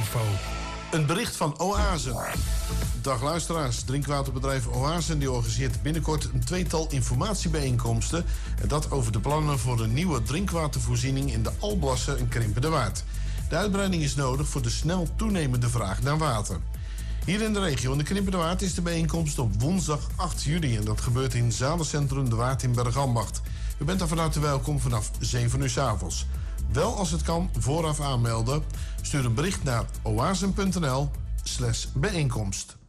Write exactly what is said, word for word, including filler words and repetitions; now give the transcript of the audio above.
info. Een bericht van Oasen. Dag luisteraars, drinkwaterbedrijf Oasen die organiseert binnenkort een tweetal informatiebijeenkomsten. En dat over de plannen voor een nieuwe drinkwatervoorziening in de Alblassen en Krimpen-de-Waard. De uitbreiding is nodig voor de snel toenemende vraag naar water. Hier in de regio in de Krimpen-de-Waard is de bijeenkomst op woensdag acht juli. En dat gebeurt in Zalencentrum De Waard in Bergambacht. U bent daar van harte welkom vanaf zeven uur 's avonds. Wel als het kan vooraf aanmelden. Stuur een bericht naar oasen punt n l slash bijeenkomst.